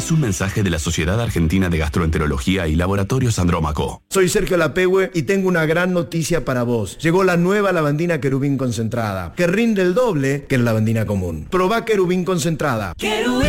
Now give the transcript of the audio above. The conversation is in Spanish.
es un mensaje de la Sociedad Argentina de Gastroenterología y Laboratorios Andrómaco. Soy Sergio Lapehue y tengo una gran noticia para vos. Llegó la nueva lavandina Querubín concentrada, que rinde el doble que la lavandina común. Probá Querubín concentrada.